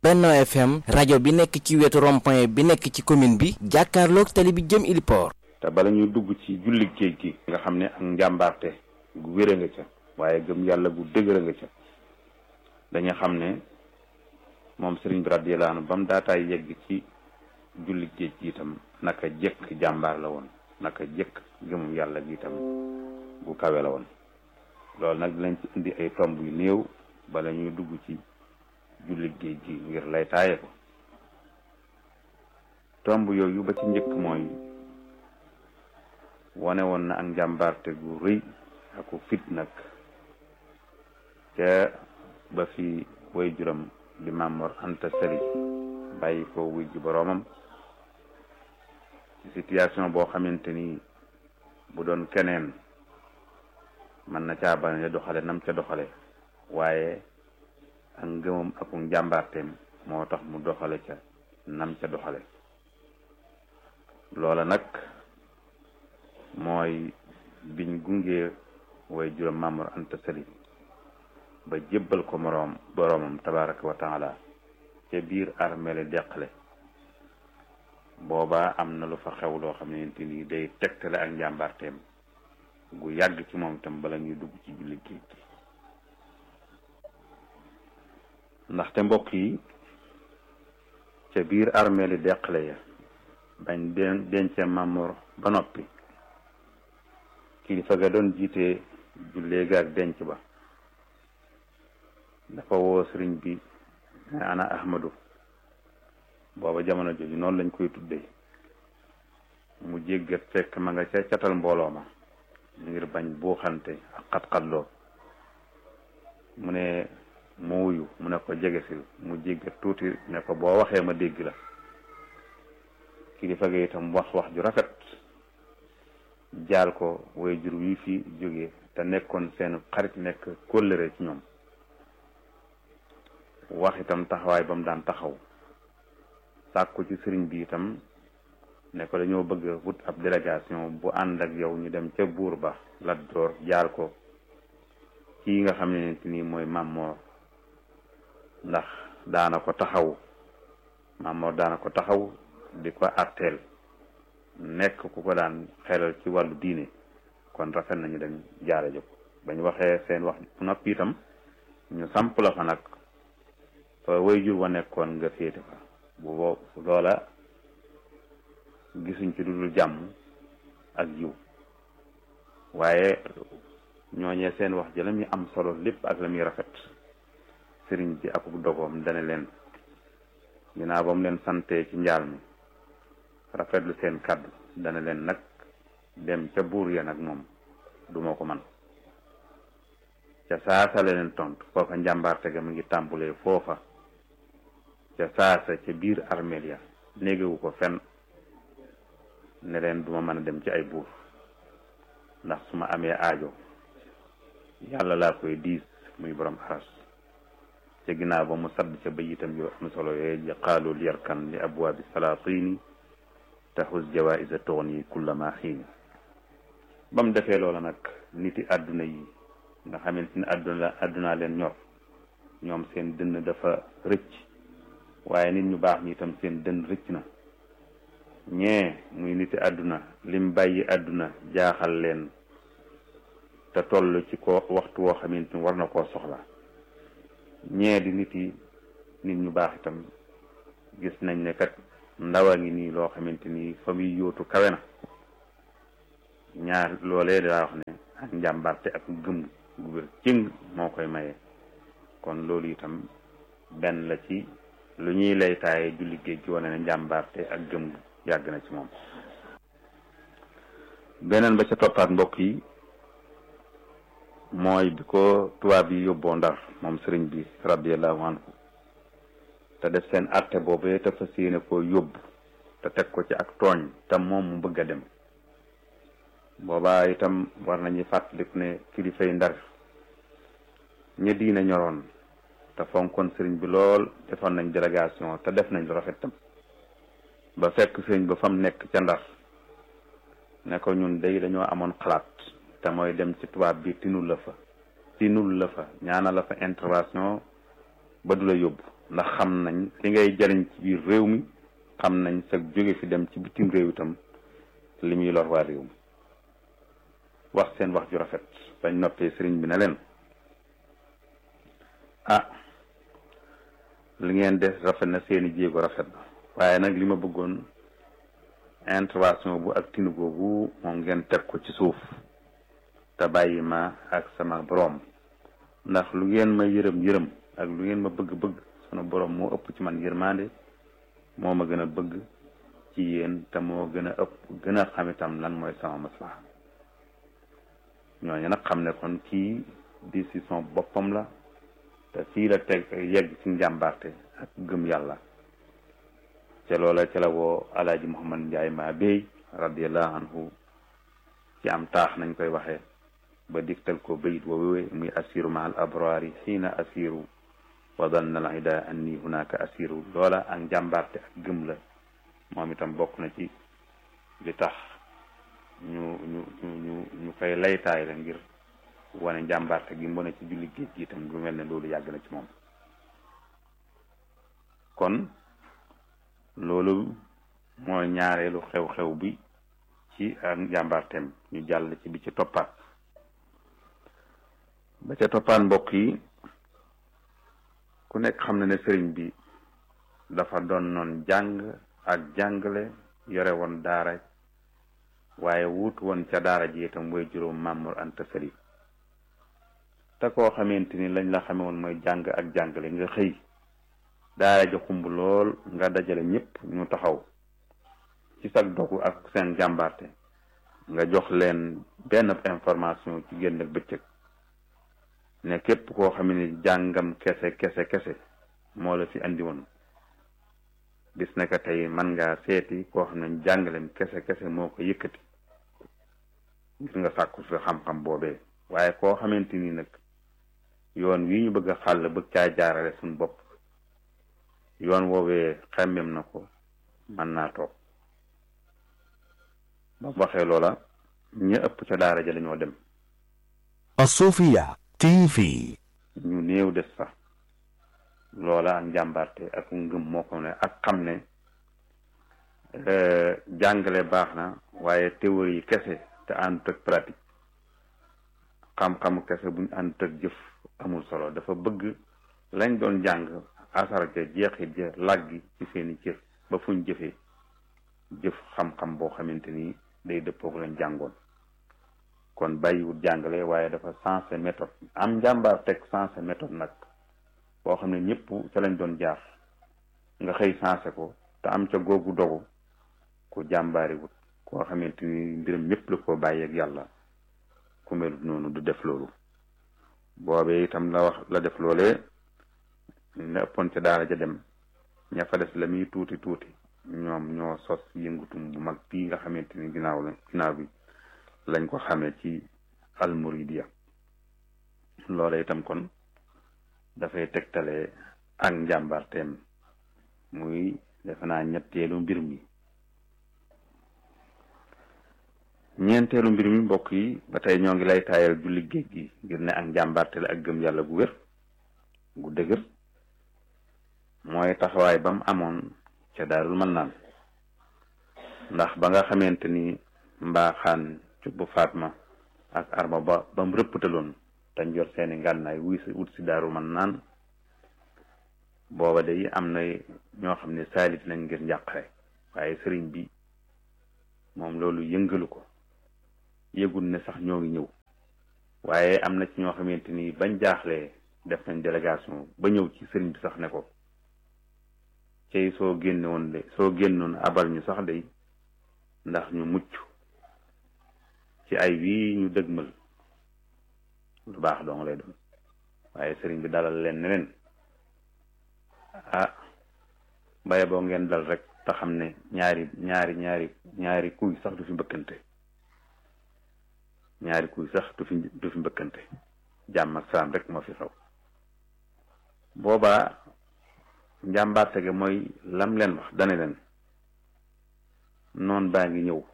Benno FM rajo bi nekk ci wetu rond-point bi nekk ci commune bi jàkkaarloog tali bi jëm Iliport. te bala ñuy dugg ci julli géej gi nga xam ne ak njàmbaarte gu wér nga ca waaye gëm yàlla gu dëgër nga ca dañu xam ne moom sëriñ bi radiyallahu anhu ba mu daataay yegg ci julli géej gi itam naka jëkk jàmbaar la woon naka jëkk gëmum yàlla gi itam gu kawe la woon. loolu nag dinañ ci indi ay tomb yu néew bala ñuy dugg ci julli géej gi ngir lay taaye ko. tomb yooyu ba ci njëkk mooy wane woon na ak njàmbaarte gu rëy aku fit nag ca ba fi way juram di Maam Mor Anta Sali bàyyi ko wuy ji boroomam ci situation boo xamante ni bu doon keneen mën na caa bañ a doxale nam ca doxale waaye ak ngëmam ak njàmbaarteem moo tax mu doxale ca nam ca doxale. loola nag mooy biñ gungee way juróom Maam Mor Anta Sali ba jébbal ko boroomam tabaraka wa taala ca biir armeele deqale booba am na lu fa xew loo xam ne ni day tegtale ak njàmbaarteem gu yàgg ci moom itam bala ñuy dugg ci julli géej gi. ndaxte mbokk yi ca biir armeeli deqale ya bañ dencee Maam Mor ba noppi kilifa ga doon jiite jullee ga ak denc ba dafa woo sëriñ bi ne ana Ahmadu booba jamono jooju noonu lañ koy tuddee mu jéggat fekk ma nga ca catal mbooloo ma ngir bañ buuxante ak xat-xatloo mu ne mu wuyu mu ne ko jegesil mu jéggat tuuti ne ko boo waxee ma dégg la. kilifa ga itam wax ju rafet jaal ko way jur wi fi jóge te nekkoon seen xarit nekk kóllëre ci ñoom wax itam taxawaay ba mu daan taxaw sàkku ci sëriñ bi itam ne ko dañoo bëgg wut ab délégation bu ànd ak yow ñu dem ca buur ba Lat Joor jaal ko kii nga xam ne ni mooy Maam Mor ndax daana ko taxaw Maam Mor daana ko taxaw di ko arteel nekk ku ko daan xelal ci wàllu diine kon rafet nañu dem jaare jóg bañ waxee seen wax bu noppi itam ñu samp la fa nag fa way jur wa nekkoon nga féete fa bu boobu loola gisuñ ci dudul jàmm ak jiw waaye ñooñee seen wax ji la muy am solo lépp ak la muy rafet sëriñ bi akuk dogoom dane leen ginnaaw ba mu leen santee ci njaal mi rafetlu seen kàddu dana leen nag dem ca buur ya nag moom duma ko man ca saasa la leen tontu foofa njàmbaarte ga mu ngi tàmbulee foofa ca saasa ca biir armeel ya néegewu ko fenn ne leen duma mën a dem ci ay buur ndax su ma amee aajo yàlla laa koy diis muy borom aras ca ginnaaw ba mu sadd ca bayitam yu am solo yooyu ji qaalul yarkan li abwaabi salaatini taxus jawaïsa tughni kulla ma xiin ba mu defee loola nag niti àdduna yi nga xamante ni àdduna leen ñor ñoom seen dënn dafa rëcc waaye nit ñu baax ñi itam seen dënn rëcc na ñee muy niti àdduna lim bàyyi àdduna jaaxal leen te toll ci ko waxtu woo xamante ni war na koo soxla ñee di nit ñu baax itam gis nañ ne kat ndawa ngi nii loo xamante ni fa muy yóotu kawe na ñaar loolee daa wax ne ak njàmbarte ak gëm gu wér cëng moo koy maye kon loolu itam benn la ci lu ñuy lay taaye julli géej gi wane ne njàmbarte ak gëm yàgg na ci moom. beneen ba ca toppaat mbokk yi mooy bi ko tubaab yi yóbboo Ndar moom sëriñ bi radiyallahu anhu te def seen àtte boobee te fas yéene koo yóbbu te teg ko ci ak tooñ te moom mu bëgg a dem boobaa itam war nañu fàttaliku ne kilifay Ndar ña diine ñoroon te fonkoon sëriñ bi lool defoon nañ délégation te def nañ lu rafet tam ba fekk sëriñ ba fam nekk ca Ndar ne ko ñun day dañoo amoon xalaat te mooy dem ci tubaab bi tinul la fa ñaana la fa intervention ba du la yóbbu ndax xam nañ li ngay jariñ ci biir réew mi xam nañ sa jóge fi dem ci bitim réew itam li muy lor waa réew mi wax seen wax ju rafet bañ noppee sëriñ bi ne leen li ngeen def rafet na seeni jéego rafet na waaye nag li ma bëggoon intervention bu ak tinu googu moom ngeen teg ko ci suuf te bàyyi ma ak sama borom ndax lu ngeen ma yërëm ak lu ngeen ma bëgg sunu borom moo ëpp ci man yërmande moo ma gën a bëgg ci yéen te moo gën a xam itam lan mooy sama maslaha ñooñu nag xam ne kon kii décision boppam la te fii la teg yegg ci njàmbarte ak gëm yàlla ca loola ca la woo alaaji Muhammad Njaay maa béy radiallahu anhu ci am taax nañ koy waxee ba diktal ko bayit woowee muy asiru ma al abrari xiina asiru wa danna al ida anni hunaka asiru loola ak njàmbarte ak gëm la moom itam bokk na ci li tax ñu koy laytaay la ngir wane njàmbarte gi mu ne ci julli géej gi itam lu mel ne loolu yàgg na ci moom kon loolu mooy ñaareelu xew-xew bi ci ak njàmbaarteem ñu jàll ci bi ci toppaat ba ca toppaat mbokk yi ku nekk xam na ne sëriñ bi dafa doon noon jàng ak jàngale yore woon daara waaye wut woon ca daara ji itam way juróom Mamour Anta Sali te koo xamante ni lañ la xame woon mooy jàng ak jàngale nga xëy daara ja xumb lool nga dajale ñëpp ñu taxaw ci sag dogu ak seen jàmbarte nga jox leen benn information ci génn ak bëccëg ne képp koo xam ne jàngam kese moo la fi andi woon bis ne ka tey man ngaa seeti koo xam ne jàngaleem kese moo ko yëkkati ngir nga sàkku fi xam-xam boobee waaye koo xamante ni nag yoon wi ñu bëgg a xàll bëgg caa jaarale suñu bopp yoon woowee xemmem na ko mën naa toog ba waxee loola ñi ëpp ca daara ja dañoo dem As-Sofia TV ñu néew des sax loola ak njàmbarte ak ngëm moo ko ne ak xam ne jàngale baax na waaye théorie kese te àndut ak pratique xam-xamu kese buñ àndut ak jëf amul solo dafa bëgg lañ doon jàng asar ja jeexit ja làggi ci seeni cër ba fuñ jëfee jëf xam-xam boo xamante ni day dëppook lañ jàngoon kon bàyyiwut jàngale waaye dafa sensé méthode am njàmbaar teg sensé méthode nag boo xam ne ñëpp ca lañ doon jaar nga xëy sensé ko te am ca googu dogu ku jàmbaariwut koo xamante ni mbiram ñëpp la ko bàyyi ak yàlla ku melut noonu du def loolu boobee itam la def loolee ne ëppoon ca daara ja dem ña fa des la muy tuuti ñoom ñoo sos yëngutum bu mag bii nga xamante ni ginnaaw bi lañ ko xamee ci almuridiya loola itam kon dafay tegtale ak njàmbarteem muy defe naa ñetteelu mbir mi ñeenteelu mbir mi mbokk yi ba tey ñoo ngi lay taayal julli géej gi ngir ne ak njàmbarte la ak gëm yàlla gu wér gu dëgër mooy taxawaay ba mu amoon ca Daarul Mannaan ndax ba nga xamante ni mbaaxaan cubbu Fatma ak arma ba mu rëpptaloon te njor seeni ngànnaay wut si Daarul Mannaan booba day am na ñoo xam ne saalit nañ ngir njàqare waaye sëriñ bi moom loolu yëngalu ko yëgul ne sax ñoo ngi ñëw waaye am na ci ñoo xamante ni bañ jaaxlee def nañ délégation ba ñëw ci sëriñ bi sax ne ko cey soo génnoon abal ñu sax day ndax ñu mucc ci ay wii ñu dëgmal lu baax dong lay doon waaye sëriñ bi dalal leen ne leen baye boo ngeen dal rek te xam ne ñaari kuy sax du fi mbëkkante du fi mbëkkante jàmm ak salaam rek moo fi xew boobaa njàmbaarte gi mooy lam leen wax dane leen noon baa ngi ñëw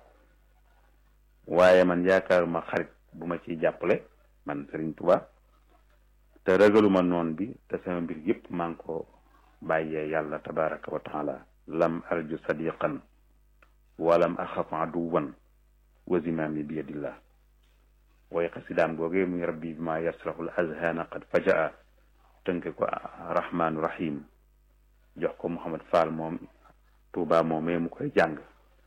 waaye man yaakaaruma xarit bu ma ciy jàppale man Sëriñ Tuubaa te ragaluma noon bi te sama mbir yépp maa ngi ko bàyyee yàlla tabaraka wa taala lam arju sadiqan walam axaf aduwan wa zimaami bi yadillah way xasidaam googee muy rabbi bi ma yasrahul azhana qad fajaa tënke ko rahmaanu rahim jox ko Mouhamad Fall moom Touba moomee mu koy jàng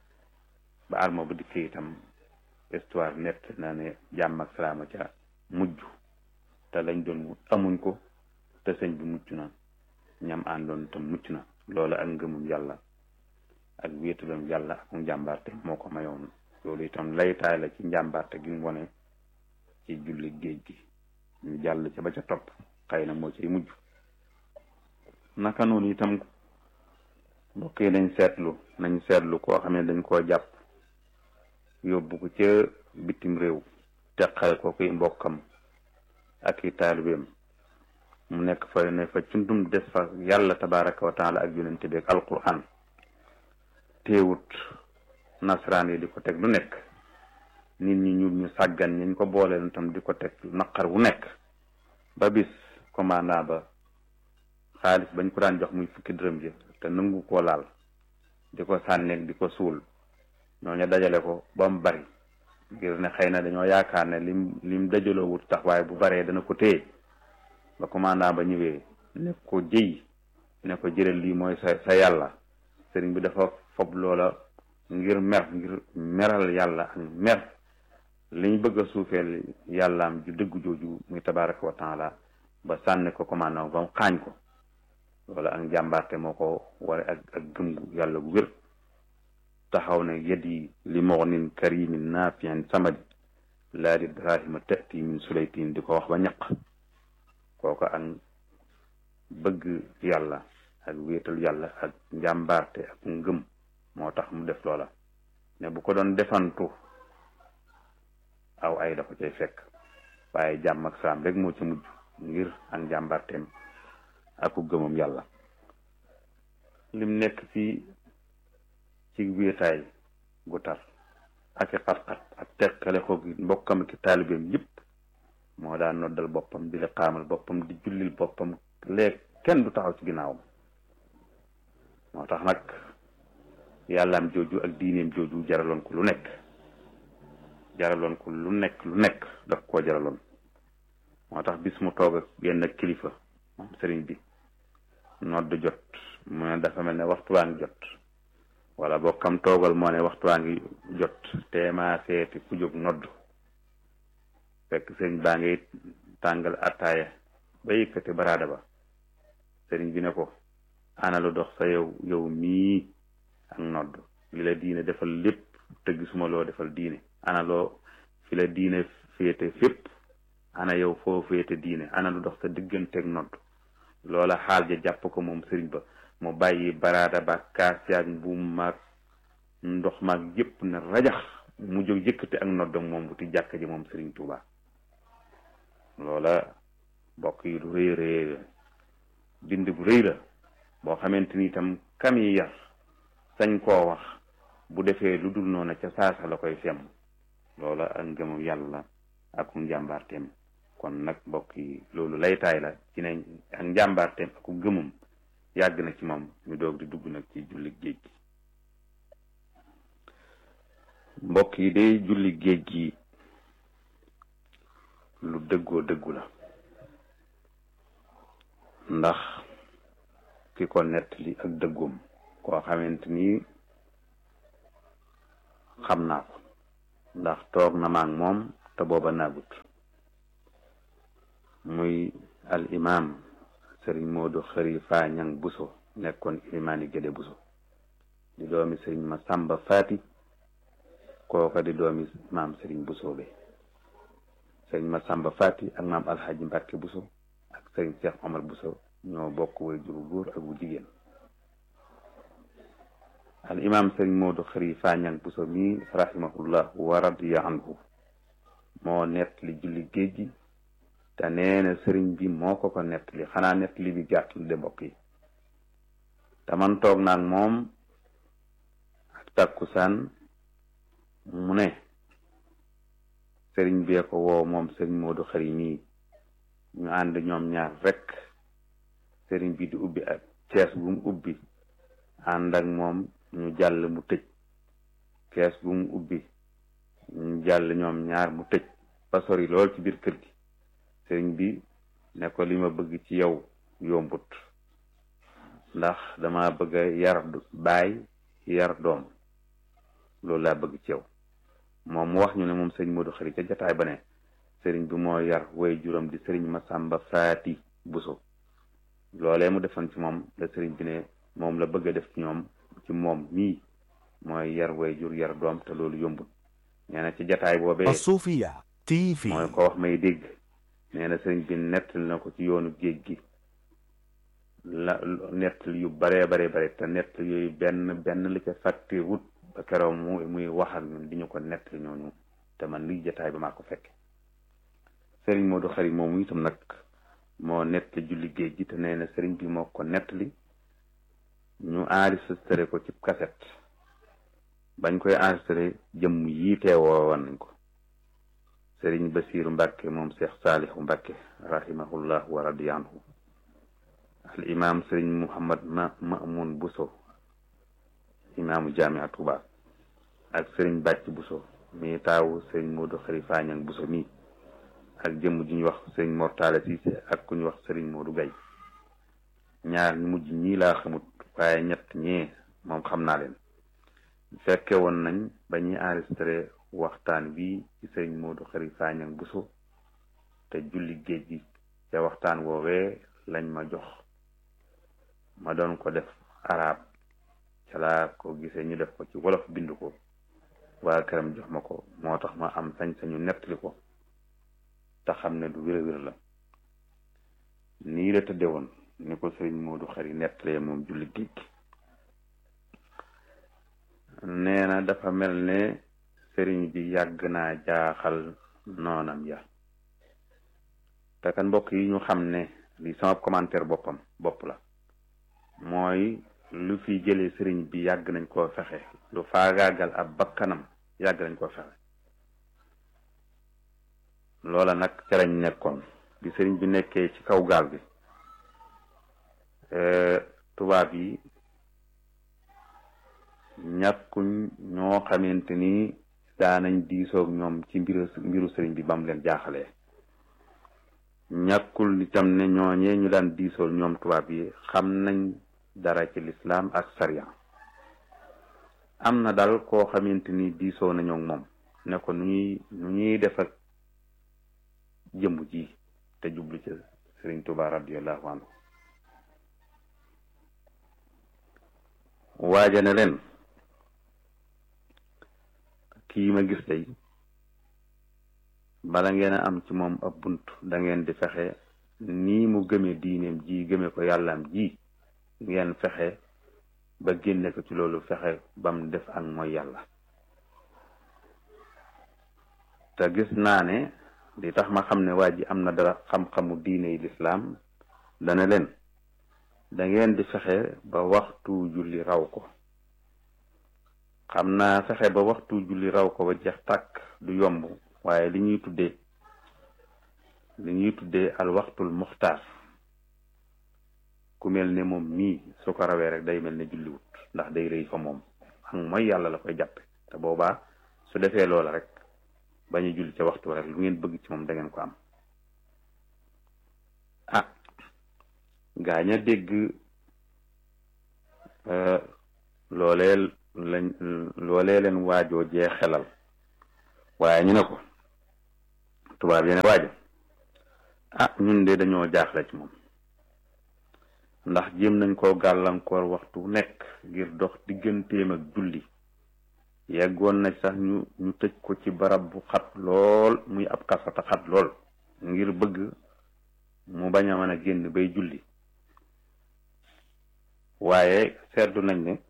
ba arma bu dikkee itam histoire nett na ne jàmm ak salaama ca mujj te lañ doon wut amuñ ko te sëñ bi mucc na ñam àndoon itam mucc na loolu ak ngëmum yàlla ak wéetalam yàlla ak njàmbarte moo ko mayoon loolu itam laytaay la ci njàmbarte gi mu wone ci julli géej gi ñu jàll ca ba ca topp xëy na moo ciy mujj naka noonu itam mbokk yi nañ seetlu koo xam ne dañ koo jàpp yóbbu ko ca bitim réew teqale ko koy mbokkam ak i taalibeem mu nekk fa ne fa cundum des fa yàlla tabaraka wa taala ak yonente bi ak alquran teewut nasaraan yi di ko teg lu nekk nit ñi ñu sàggan ñañ ko booleel tam di ko teg naqar wu nekk ba bis commandant ba xaalis bañ ko daan jox muy fukki dërëm ji te nangu koo laal di ko sànneeg di ko suul ñooñu dajale ko ba mu bari ngir ne xëy na dañoo yaakaar ne lim dajaloo wut tax waaye bu baree dana ko téye ba commandant ba ñëwee ne ko jëy ne ko jëlal lii mooy sa yàlla sëriñ bi dafa fob loola ngir meral yàlla ak mer liñ bëgg a suufeel yàllaam ju dëgg jooju muy tabaraka wa taala ba sànni ko commandant ba mu xaañ ko loola ak njàmbaarte moo ko ware ak gëm gu yàlla gu wér taxaw ne yadi li moxnin karimin nafian samadi laa di drahima tati min sulaytin di ko wax ba ñaq kooko ak bëgg yàlla ak wéetal yàlla ak njàmbaarte ak ngëm moo tax mu def loola ne bu ko doon defantu aw ay da ko cay fekk waaye jàmm ak salaam rek moo ci mujj ngir ak njàmbaarteem aku gëmam yàlla lim nekk ci wéetaay gu tar ak i xat-xat ak teqale ko gi mbokkam ki taalibeem yëpp moo daan noddal boppam di la xaamal boppam di jullil boppam léeg kenn du taxaw ci ginnaawam moo tax nag yàllaam jooju ak diineem jooju jaraloon ko lu nekk daf koo jaraloon moo tax bis mu toog ak genn kilifa moom sëriñ bi nodd jot mu ne dafa mel ne waxtu waa ngi jot wala bokkam toogal moo ne waxtu waa ngi jot teema seeti ku jóg nodd fekk sëriñ baa ngay tàngal attaaya ba yëkkati baraada ba sëriñ bi ne ko ana lu dox sa yow mii ak nodd li la diine defal lépp te gisuma loo defal diine ana loo fi la diine féete fépp ana yow foo féete diine ana lu dox sa digganteeg nodd loola xaal ja jàpp ko moom sëriñ ba mu bàyyi baraada ba kaas yaag mbuum maag ndox maag yépp na rajax mu jóg yëkkati ak noddam moom bu ti jàkk ji moom sëriñ Tuuba loola bokk yi du rëy bind bu rëy la boo xamante ni itam kam yi yar sañ koo wax bu defee lu dul noona ca saasa la koy fem loola ak ngëmam yàlla ak njàmbaarteem kon nag mbokk yi loolu laytaay la ci ne ak njàmbaarteem ak gëmam yàgg na ci moom ñu doog di dugg nag ci julli géej gi mbokk yi de julli géej gi lu dëggoo dëggu la ndax ki ko nettali ak dëggoom koo xamante ni xam naa ko ndax toog na maag moom te booba naagut muy al imam sëriñ Moodu Xëri Faa Ñang Buso nekkoon ilimaani Gédé Buso di doomi sëriñ ma Sàmba Faati kooka di doomi maam sëriñ Buso be sëriñ ma Sàmba Faati ak maam Alxaaji Mbàkke Buso ak sëriñ Seex Omar Buso ñoo bokk way juru góor ak bu jigéen al imam sëriñ Moodu Xëri Faa Ñang Buso mi rahimahullah wa radiya anhu moo nettali julli géej gi te nee na sëriñ bi moo ko nettali xanaa nettali bi gàtt lu de mbokk yi te man toog naag moom ak takkusaan mu ne sëriñ bee ko woo moom sëriñ Moodu Xëri mii ñu ànd ñoom ñaar rek sëriñ bi di ubbi ak kees gu mu ubbi ànd ak moom ñu jàll mu tëj kees gu mu ubbi ñu jàll ñoom ñaar mu tëj ba sori lool ci biir kër gi sëriñ bi ne ko li ma bëgg ci yow yombut ndax dama bëgg a yar baay yar doom loolu laa bëgg ci yow moom mu wax ñu ne moom sëriñ Modou Khary ca jataay ba ne sëriñ bi moo yar way juróom di sëriñ Masamba Faati Buso loolee mu defoon ci moom la sëriñ bi ne moom la bëgg a def ci moom mii mooy yar way jur yar doom te loolu yombut nee na ci jataay boobee Assoufia TV mooy ko wax may dégg nee na sëriñ bi nettali na ko ci yoonu géej gi la nettali yu bare te nettali yooyu benn li ca fàtte wut ba keroog muy wax ak ñun di ñu ko nettali ñooñu te man lii jataay ba maa ko fekke sëriñ Modou Khary moomu itam nag moo nettali julli géej gi te nee na sëriñ bi moo ko nettali ñu enregistré ko ci cassette bañ koy enregistré jëmm yii teewoo woon nañ ko sëriñ Basiiru Mbàkke moom Cheikh Saalihu Mbàkke rahimahullah wa radiya anhu al imam sëriñ Mouhamad Mamoun Bousso imaamu Jaamia Touba ak sëriñ Bàcc Bousso mi taawu sëriñ Modou Khary Fañang Bousso mi ak jëmm ji ñu wax sëriñ Mortala Cissé ak ku ñu wax sëriñ Modou Gaye ñaar ñu mujj ñii laa xamut waaye ñett ñee moom xam naa leen fekke woon nañ ba ñuy enregistré waxtaan wi ci sëriñ Modou Khary Fañang Bousso te julli géej gi ca waxtaan woowee lañ ma jox ma doon ko def arab ca laa ko gisee ñu def ko ci wolof bind ko waa këram jox ma ko moo tax ma am sañ-sañu nettali ko te xam ne du wér-wér la nii la tëdde woon ni ko sëriñ Modou Khary nettalee moom julli géej gi nee na dafa mel ne sëriñ bi yàgg naa jaaxal noonam ya te kan mbokk yi ñu xam ne li sama commentaire bopp la mooy lu fi jëlee sëriñ bi yàgg nañ koo fexe lu faagaagal ab bakkanam yàgg nañ koo fexe loola nag ca lañ nekkoon bi sëriñ bi nekkee ci kaw gaal bi tubaab yi ñàkkuñ ñoo xamante ni daanañ diisoog ñoom ci mbiru sëriñ bi bam leen jaaxalee ñàkkul itam ne ñooñee ñu daan diisool ñoom tubaab yi xam nañ dara ci lislaam ak sariya am na daal koo xamante ni diisoo nañoo moom ne ko nu ñuy def ak jëmm ji te jublu ci sëriñ Tuubaa radiyallahu anhu waaja ne leen kii ma gis day bala ngeen a am ci moom ab bunt da ngeen di fexe nii mu gëme diineem ji gëme ko yàllaam ji ngeen fexe ba génne ko ci loolu fexe bam def ak mooy yàlla te gis naa ne li tax ma xam ne waa ji am na dara xam-xamu diine yi lislaam dana leen da ngeen di fexe ba waxtu julli raw ko xam naa fexe ba waxtu julli raw ko ba jeex tàkk du yomb waaye li ñuy tuddee al waxtul muxtaar ku mel ne moom mii su ko rawee rek day mel ne julliwut ndax day rëy fa moom ak mooy yàlla la koy jàppe te boobaa su defee loola rek bañu julli ca waxtu rek lu ngeen bëgg ci moom da ngeen ko am gaaña dégg loolee leen waajoo jee xelal waaye ñu ne ko tubaab yi ne waajo ñun de dañoo jaaxle ci moom ndax jéem nañ koo gàllankoor waxtu nekk ngir dox digganteem ak julli yeggoon na sax ñu tëj ko ci barab bu xat lool muy ab kasata xat lool ngir bëgg mu bañ a mën a génn bay julli waaye seetlu nañ ne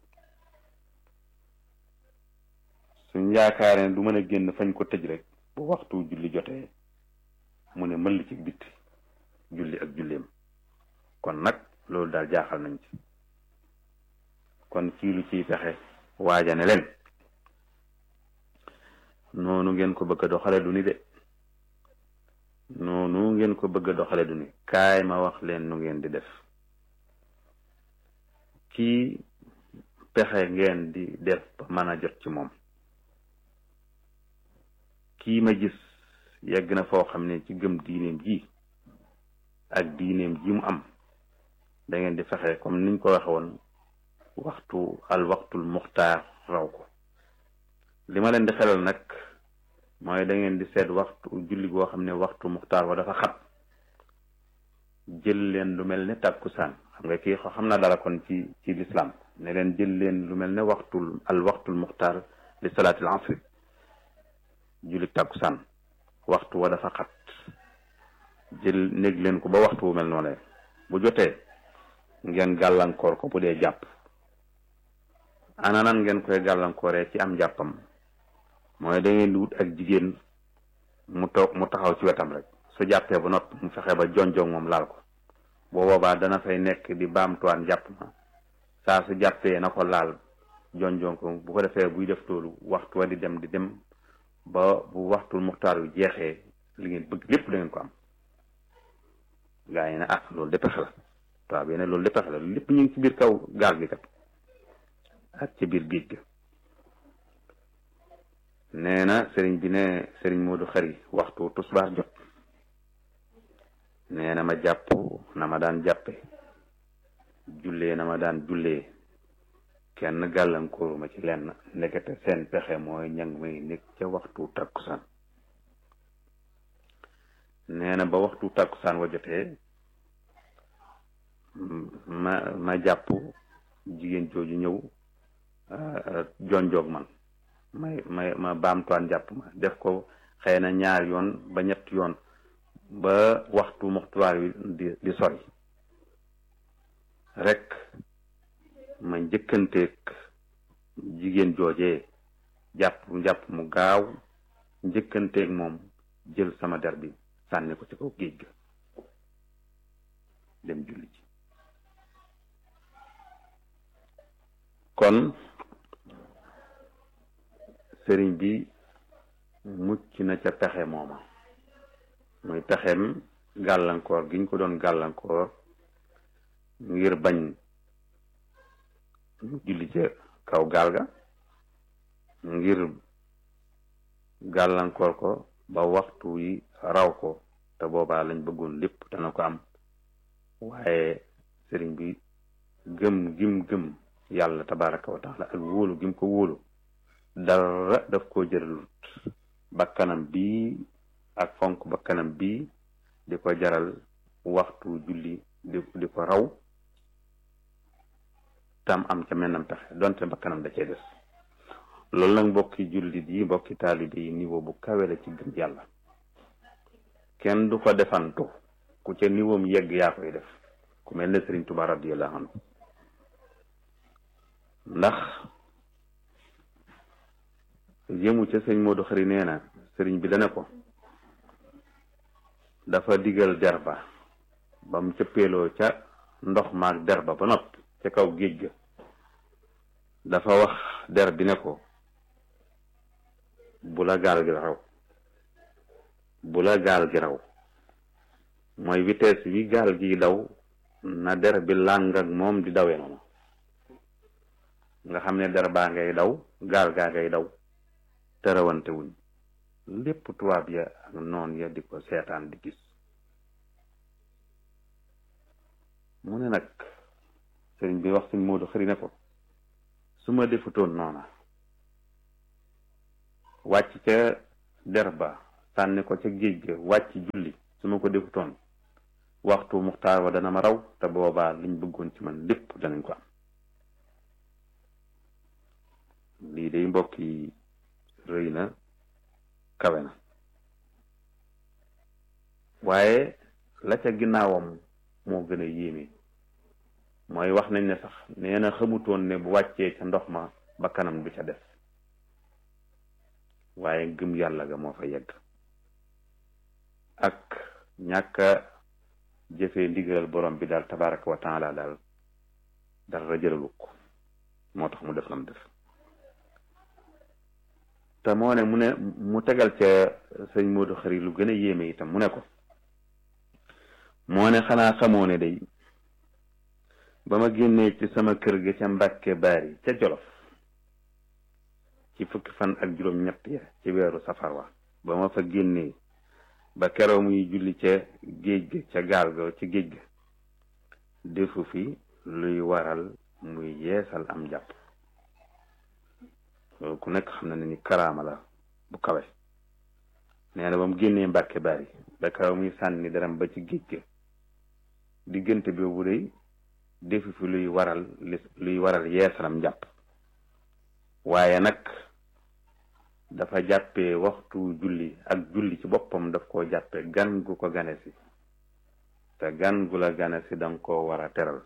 suñ yaakaaree du mën a génn fañ ko tëj rek bu waxtu julli jotee mu ne mëll ci bitti julli ak julleem kon nag loolu daal jaaxal nañ ci kon kii lu ciy fexe waajane leen noonu ngeen ko bëgg a doxale du ni de noonu ngeen ko bëgg a doxale du ni kaay ma wax leen nu ngeen di def. kii pexe ngeen di def ba mën a jot ci moom. kii ma gis yegg na foo xam ne ci gëm diineem ji ak diineem ji mu am da ngeen di fexe comme niñ ko waxe woon waxtul muxtaar raw ko. li ma leen di xelal nag mooy da ngeen di seet waxtu julli goo xam ne waxtu muxtaar wa dafa xat jël leen lu mel ne tàkkusaan. xam nga kii xam na dara kon ci lislaam ne leen jël leen lu mel ne waxtul muxtaar li salaatil asri julli tàkkusaan waxtu wa dafa xat jël néeg leen ko ba waxtu wu mel noonu bu jotee ngeen gàllankoor ko bu dee jàpp. ana nan ngeen koy gàllankooree ci am jàppam mooy da ngeen di wut ak jigéen mu taxaw ci wetam rek su jàppee ba noppi mu fexe ba jonjong moom laal ko boo boobaa dana fay nekk di baamtuwaan jàpp ma saa su jàppee na ko laal jonjong ko bu ko defee buy def loolu waxtu wa di dem ba bu waxtul muxtaar yu jeexee li ngeen bëgg lépp da ngeen ko am. gaa yi ne loolu de pexe la tubaab yi ne loolu de pexe la lépp ñu ngi ci biir kaw gaal gi kat ak ci biir géej ga. nee na sëriñ bi ne sëriñ Modou Khary waxtu tusbaar jot nee na ma jàpp na ma daan jàppe jullee na ma daan jullee kenn gàllankooru ma ci lenn ndekete seen pexe mooy ñang may nekk ca waxtu takkusaan. nee na ba waxtu takkusaan wa jotee ma jàpp jigéen jooju ñëw jonjoog man ma baamtuwaan jàpp ma def ko xëy na 2 yoon ba 3 yoon ba waxtu muxtaar wi di sori rek ma njëkkanteeg jigéen joojee jàpp mu gaaw njëkkanteeg moom jël sama der bi sànni ko ci kaw géej ga dem julli ci. kon sëriñ bi mucc na ca pexe mooma muy pexem gàllankoor giñ ko doon gàllankoor ngir bañ mu julli ca kaw gaal ga ngir gàllankoor ko ba waxtu yi raw ko te boobaa lañ bëggoon lépp dana ko am. waaye sëriñ bi gëm yàlla tabaraka wa taala ak wóolu gim ko wóolu dara daf koo jëralut bakkanam bii ak fonk bakkanam bii di ko jaral waxtu julli di ko raw tam am ca mennam pexe donte bakkanam da cee des. loolu nag mbokki jullit yi mbokki taalibe yi niveau bu kawe la ci gëm yàlla kenn du ko defantu ku ca niveau mu yegg yaa koy def ku mel ne Sëriñ Tuubaa radiyallahu anhu ndax yëmu ca sëñ Modou Khary nee na sëriñ bi dana ko dafa digal derba ba mu cëppeeloo ca ndox maag derba ba noppi ca kaw géej ga dafa wax der bi ne ko bu la gaal gi raw mooy vitesse bi gaal gi daw na der bi làng ak moom di dawee noonu nga xam ne der baa ngay daw gaal gaa ngay daw te rawante wuñ lépp tubaab ya ak noon ya di ko seetaan di gis. mu ne nag sëriñ bi wax sëñ Modou Khary ne ko su ma defutoon noona wàcc ca der ba sànni ko ca géej ga wàcc julli su ma ko defutoon waxtu muxtaar wa dana ma raw te boobaa liñ bëggoon ci man lépp danañ ko am. lii day mbokk yi rëy na kawe na waaye la ca ginnaawam moo gën a yéeme mooy wax nañ ne sax nee na xamutoon ne bu wàccee ca ndox ma ba kanam du ca def waaye gëm yàlla ga moo fa yegg ak ñàkk a jëfee ndigalal borom bi daal tabaraka wa taala daal dara jëlalu ko moo tax mu def lam def. te moo ne mu tegal ca sëñ Modou Khary lu gën a yéeme itam mu ne ko moo ne xanaa xamoo ne day ba ma génnee ci sama kër ga ca Mbàkke Baari ca Jolof ci fukki fan ak juróom-ñett ya ci weeru safar wa ba ma fa génnee ba keroog muy julli ca géej ga ca gaal ga ci géej ga defu fi luy waral muy yeesal am jàpp loolu ku nekk xam na ne ni karaama la bu kawe nee na ba mu génnee Mbàkke Baari ba keroog muy sànni daram ba ci géej ga diggante boobu day defu fi luy waral yeesalam jàpp waaye nag dafa jàppee waxtu julli ak julli ci boppam daf koo jàppee gan gu ko gane si te gan gu la gane si danga ko war a teral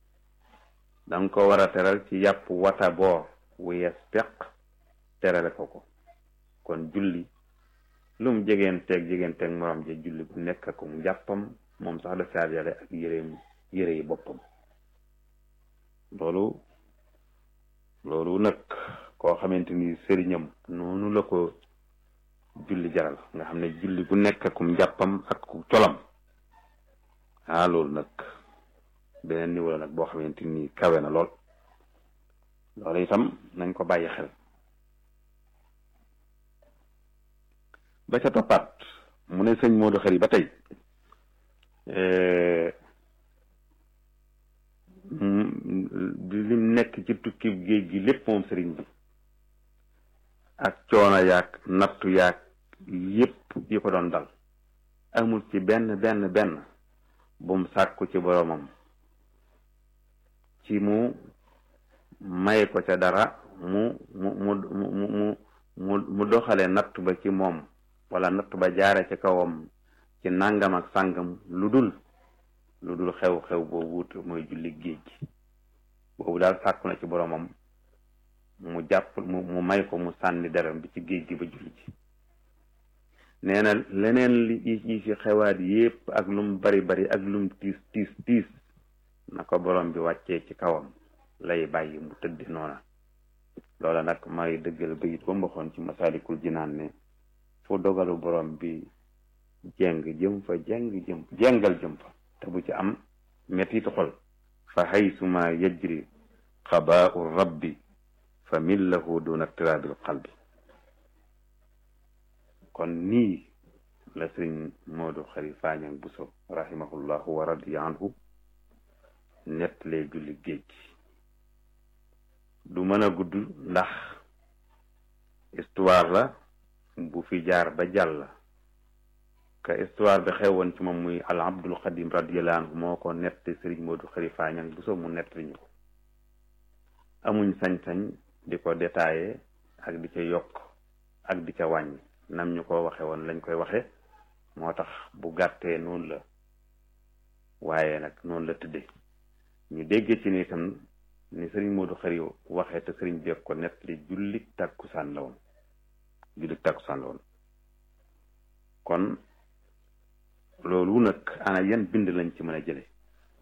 ci yàpp wata boor wu yees peq terale ko kon julli lum jegeenteeg morom ja julli bu nekk ak mu jàppam moom sax da saajale ak yére yi boppam loolu nag koo xamante ni sëriñam noonu la ko julli jaral nga xam ne julli bu nekk akum jàppam ak ku colam loolu nag beneen niveau la nag boo xamante ni kawe na lool loolu itam nañ ko bàyyi xel ba ca toppaat mu ne sëñ Modou Khary ba tey lim nekk ci tukki géej gi lépp moom sëriñ bi ak coono yaag nattu yaag yépp yi ko doon dal amul ci benn bum sàkku ci boromam ci mu may ko ca dara mu doxale nattu ba ci moom wala nattu ba jaare ci kawam ci nangam ak sàngam lu dul xew-xew boobu mooy julli géej gi boobu daal sàkku na ci boromam mu jàpp mu may ko mu sànni deram bi ci géej gi ba julli ci nee na leneen li fi xewaat yépp ak lum bari ak lum tiis na ko borom bi wàccee ci kawam lay bàyyi mu tëdd noona loola nag may dëggal bayit ba mbaxoon ci Masaalikul Jinaan ne fu dogalu borom bi jengal jëm fa te bu ci am mettitu xol fa haysuma yajri xabaa'u rabbi fa millahu duna tirabil qalbi kon nii la sëriñ Modou Khary Fagnan Bousso rahimahullahu wa radiya anhu nettalee julli géej du mën a gudd ndax histoire la bu fi jaar ba jàll ka histoire bi xewoon ci moom muy al Abdul Xadim radiyallahu anhu moo ko nett sëriñ Modou Khary Fagnan Bousso mu nett ñu ko amuñ sañ-sañ di ko détaillé ak di ca yokk ak di ca wàññi nam ñu ko waxe woon lañ koy waxe moo tax bu gàttee noonu la waaye nag noonu la tëddee ñu dégg ci ni itam ni sëriñ Modou Khary waxee te sëriñ beeg ko nett li julli takkusaan la woon kon loolu nag ana yan bind lañ ci mën a jële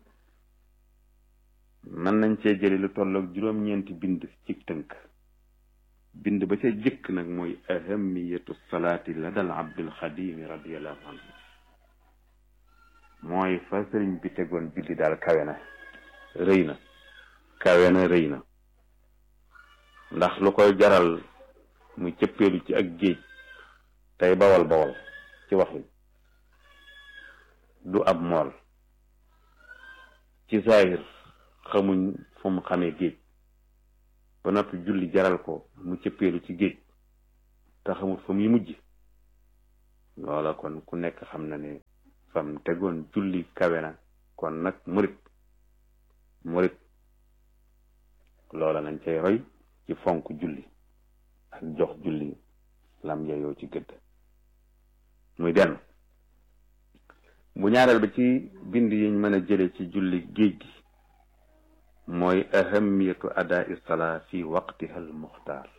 mën nañ cee jële lu tolloog juróom-ñeenti bind ci tënk bind ba ca jëkk nag mooy ahamiyatu salaati la dal Abdul Xadim radiyallahu anhu mooy fa sëriñ bi tegoon julli daal kawe na rëy na ndax lu koy jaral muy cëppeelu ci ak géej tey bawal ci waxi du ab mool ci saahir xamuñ fu mu xamee géej ba noppi julli jaral ko mu cëppeelu ci géej te xamul fa muy mujj loola kon ku nekk xam na ne fam tegoon julli kawe na kon nag murit loola nañ cay roy ci fonk julli ak jox julli lam yeyoo ci gëdd muy denn bu ñaareel ba ci bind yiñ mën a jële ci julli géej gi mooy ahamiyatu adaa salaa fi waqtiha al muxtaar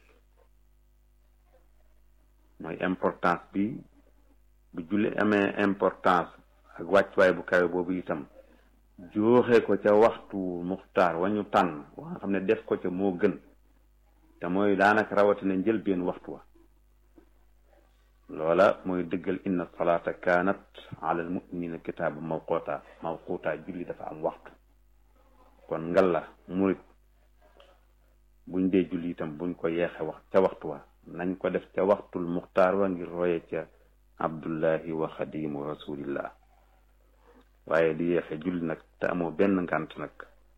mooy importance bi bu julli amee importance ak wàccuwaay bu kawe boobu itam jooxe ko ca waxtu muxtaar wañu tànn wa nga xam ne def ko ca moo gën te mooy daanaka rawatina njëlbeen waxtu wa loola mooy dëggal inna salaata kaanat ala al muminina kitaabu mawquuta julli dafa am waxtu. kon ngalla murit buñ dee julli itam buñ ko yeexe wax ca waxtu wa nañ ko def ca waxtul muxtaar wa ngir roye ca abdullahi wa xadimu rasulillah. waaye di yeexe julli nag te amoo benn ngànt nag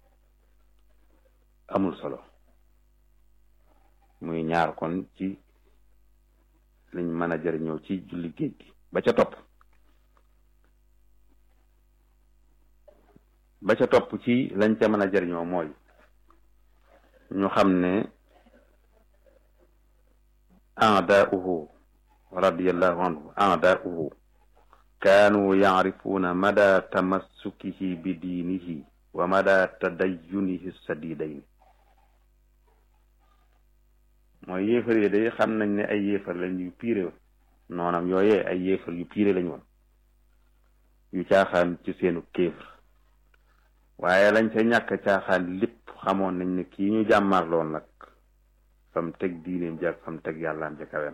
amul solo. muy ñaar kon ci liñ mën a jëriñoo ci julli géej gi. ba ca topp ci lañ ca mën a jëriñoo mooy ñu xam ne aadaauhu radiyallahu anhu aadaauhu kaanu yaarifuuna mada tamassukihi bi diinihi wa mada tadayyunihi sadidayn. mooy yéefar yi day xam nañ ne ay yéefar lañ yu piire noonam yooyee ay yéefar yu piire lañ woon yu caaxaan ci seenu kéefar. waaye lañ ca ñàkk caaxaan lépp xamoon nañ ne kii ñu jàmmarloon nag fam teg diineem ji ak fam teg yàllaam ja kawe na.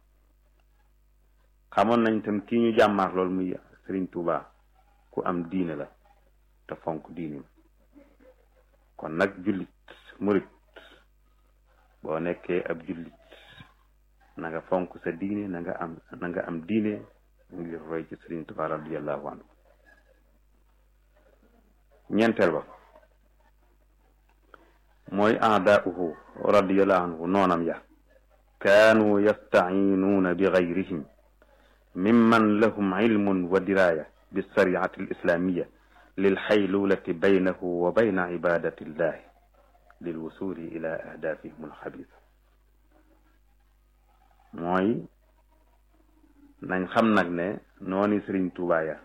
xamoon nañ tam kii ñu jàmmarlool muy Sëriñ Tuubaa ku am diine la te fonk diineem. kon nag jullit murit boo nekkee ab jullit na nga fonk sa diine na nga am diine ngir roy ci Sëriñ Tuubaa radiyallahu anhu. ñeenteel ba mooy aadaauhu radiyallahu anhu noonam ya kaanu yastaciinuuna bi gayrihim mimman lahum ilmun wa diraaya bi sariati alislamiya lil xaylulati baynahu wa bayna ibadati illahi lil wusuli ila ahdaafihim alxabisa. mooy nañ xam nag ne nooni Sëriñ Tuubaa ya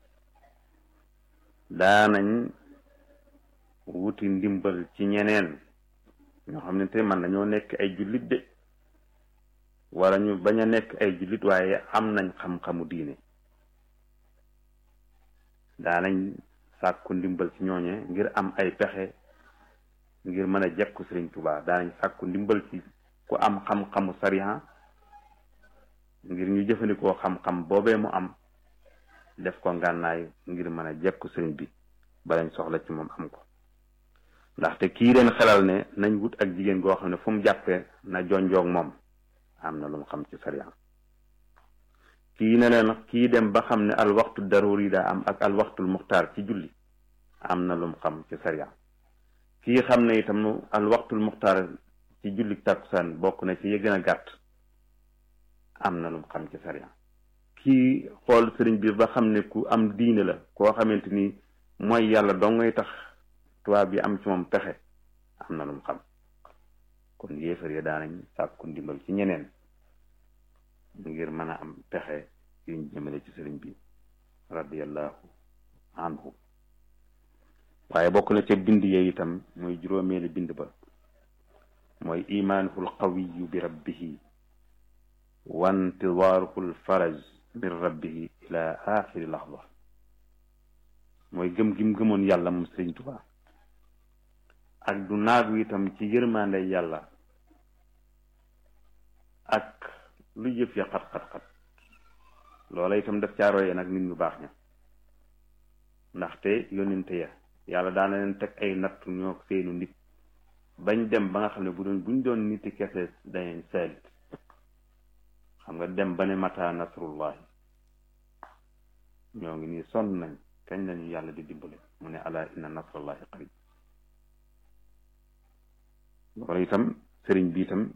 daanañ wuti ndimbal ci ñeneen ñoo xam ne te man nañoo nekk ay jullit de wala ñu bañ a nekk ay jullit waaye am nañ xam-xamu diine. daanañ sàkku ndimbal ci ñooñe ngir am ay pexe ngir mën a jekku Sëriñ Tuubaa. daanañ sàkku ndimbal ci ku am xam-xamu sariya ngir ñu jëfandikoo xam-xam boobee mu am def ko ngànnaay ngir mën a jekku sëriñ bi balañ soxla ci moom am ko. ndaxte kii leen xelal ne nañ wut ak jigéen goo xam ne fu mu jàppee na jonjoog moom am na lu mu xam ci sariya. kii ne leen kii dem ba xam ne al waxtu daruri daa am ak al waxtul muxtaar ci julli am na lu mu xam ci sariya. kii xam ne itam al waxtul muxtaar ci julli takkusaan bokk na ci yi gën a gàtt am na lu mu xam ci sariya. kii xool sëriñ bi ba xam ne ku am diine la koo xamante ni mooy yàlla dong ngay tax tubaab bi am ci moom pexe am na lu mu xam. kon yéefar yi daanañ sàkku ndimbal ci ñeneen ngir mën a am pexe yuñ jëmale ci sëriñ bi radiyallahu anhu. waaye bokk na ca bind yee itam mooy juróomeeli bind ba mooy imaanuhul qawiyu bi rabbihi wa intidaaruhul faraj min rabbihi ila axiri lahza. mooy gëm gim gëmoon yàlla moom Sëriñ Tuubaa ak du naagu itam ci yërmande yàlla ak lu jëf ya xat-xat-xat. loola itam daf caaroyee nag nit ñu baax ña ndaxte yónnente ya yàlla daana leen teg ay nattu ñoo seenu nit bañ dem ba nga xam ne buñ doon niti kese dañeen saalit. xam nga dem ba ne mata nasrullahi ñoo ngi nii sonn nañ kañ lañu yàlla di dimbale mu ne ala inna nasrullahi qarib. loolu itam sëriñ bi itam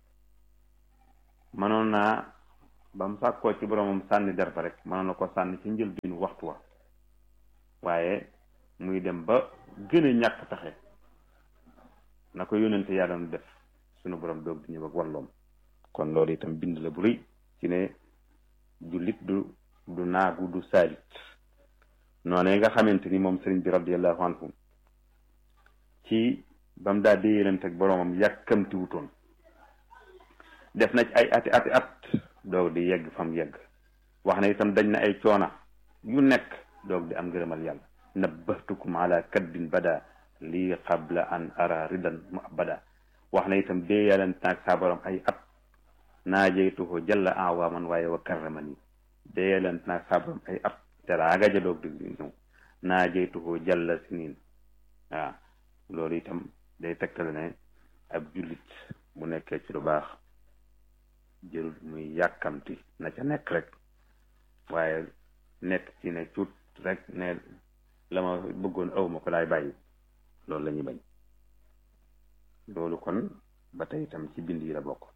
mënoon naa ba mu sàkkoo ci boromam sànni der ba rek mënoon na ko sànni ci njëlbéenu waxtu wa waaye muy dem ba gën a ñàkk taxe na ko yónnente yaa doon def sunu borom doog di ñëw ak walloom. kon loolu itam bind la bu rëy ci ne jullit du naagu du saalit. noonee nga xamante ni moom sëriñ bi radiyallahu anhu ci ba mu daa déyalante ak boromam yàkkamti wutoon def na ci ay ati at doog di yegg fam yegg. wax na itam dañ na ay coona yu nekk doog di am ngërëmal yàlla. nabbahtukum ala kadbin bada lii qabla an ara ridan mu abada. wax na itam déyalante ak saa borom ay at naajeytuhu jalla awaaman waaye wa karramani deelant naa sabram ay at teraaga ja doog di ñëw naajeytuhu jalla sinin waaw loolu itam day tegtale ne ab jullit bu nekkee ci lu baax jërul muy yàkkamti na ca nekk rek waaye nekk ci ne cuut rek ne la ma bëggoon awma ko laay bàyyi loolu la ñuy bañ loolu kon ba tey itam ci bind yi la bokk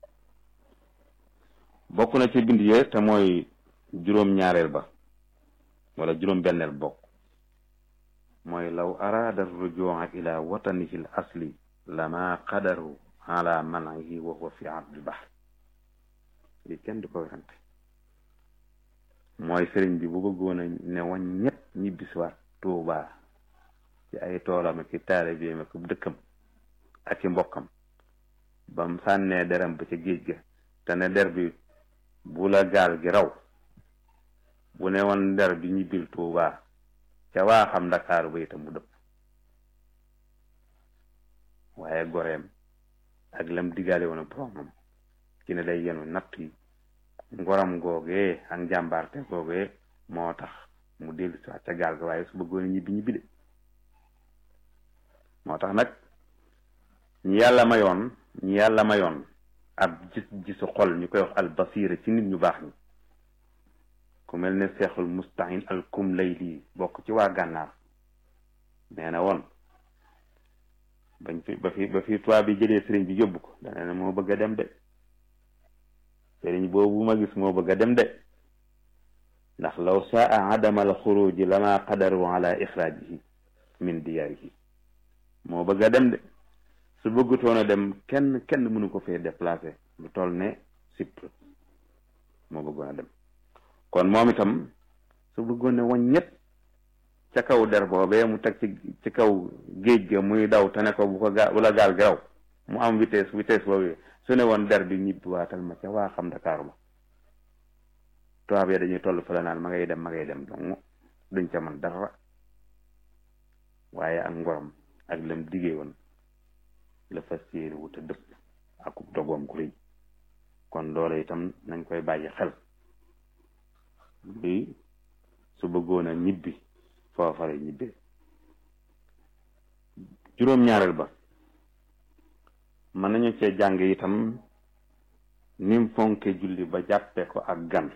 na ci bind yi te mooy juróom-ñaareel ba wala juróom-benneel bokk mooy law araada rujua ila watanihi l asli lama qadaru ala man'ihi wa huwa fi ardil bahr li kenn du ko werante mooy sëriñ bi bu bëggoon a ne wañ ñett ñibbisiwaat Tuubaa ci ay toolam ak i taalibeem ak dëkkam ak i mbokkam bam sànnee deram ba ca géej ga te ne der bi bu la gaal gi raw bu ne woon der bi ñibbil Tuubaa ca waa xam Ndakaaru ba itam mu dëpp waaye goreem ak lam digaale woon ak boromam ci ne day yenu natt yi ngoram googee ak njàmbaarte googee moo tax mu dellu si ca gaal ga waaye su bëggoon ñibbi de moo tax nag ñi yàlla mayoon ab gisu xol ñu koy wax al basira ci nit ñu baax ñi ku mel ne seexul mustahin al kumlayli bokk ci waa gànnaar nee na woon ba fi tubaab bi jëlee sëriñ bi yóbbu ko dana ne moo bëgg a dem de sëriñ boobu ma gis moo bëgg a dem de ndax law saa adama al xuruji lama qadaru ala ixraajihi min diyaarihi moo bëgg a dem de su bëggutoon a dem kenn mënu ko fee déplacé lu toll ne Chypre moo bëggoon a dem kon moom itam su bëggoon ne wañ ñett ca kaw der boobee mu teg ci kaw géej ga muy daw te ne ko bu la gaal gi raw mu am vitesse boobu su ne woon der bi ñibbi waatal ma ca waa xam Dakar ba tubaab yi dañuy toll fa la naan ma ngay dem donc duñ ca man dara waaye ak ngorom ak lam diggee woon la fas yéene wut a dëpp ak dogoom ku rëy kon loola itam nañ koy bàyyi xel bi su bëggoon a ñibbi foofa la ñibbee juróom-ñaareel ba mën nañu cee jàng itam nim fonke julli ba jàppe ko ak gan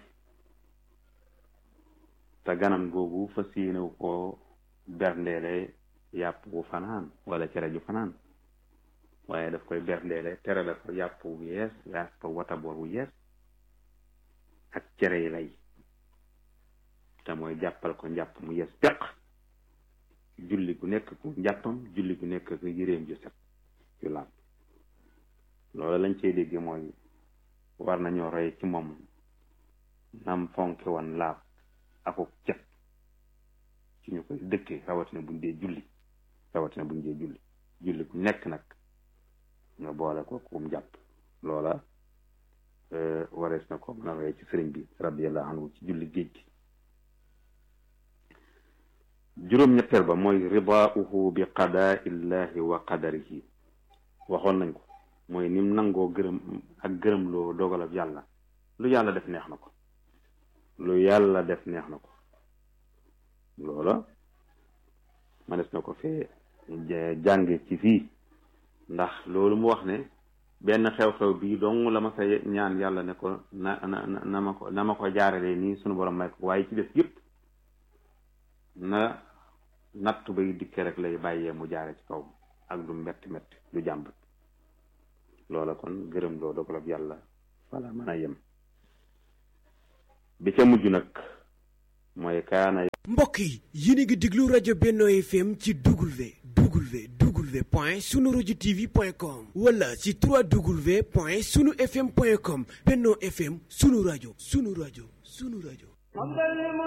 te ganam googu fas yéene wu ko berndeele yàpp wu fanaan wala cere ju fanaan waaye daf koy berndeele terale ko yàpp wu yees yàpp wataboor wu yees ak cere yi lay te mooy jàppal ko njàpp mu yees peq julli gu nekk ku njàppam julli gu nekk ku yëreem ju set yu laab loolu lañ cey dégg mooy war nañoo roy ci moom nam fonke woon laab akuk cet ci ñu koy dëkkee rawatina buñ dee julli julli gu nekk nag nga boole ko kum jàpp loola warees na ko mën a roy ci sëriñ bi radiyallahu anhu ci julli géej gi juróom-ñetteel ba mooy ridaauhu bi qadaa'illahi wa qadarihi waxoon nañ ko mooy nim nangoo gërëm loo dogalab yàlla lu yàlla def neex na ko loola manes na ko fee jànge ci fii ndax loolu mu wax ne benn xew-xew bii dong la ma sa ñaan yàlla ne ko na ma ko jaarale nii sunu borom may ko waaye ci def yëpp na natt bay dikke rek lay bàyyee mu jaare ci kaw ak du metti du jàmbat loola kon gërëm loo dogalab yàlla fala mën a yem bi ca mujj nag mooy kaana mbokk yi yéen a ngi déglu rajo Benno FM ci www.sunuradiotv.com wala ci 3w.sunufm.com Benno FM sunu rajo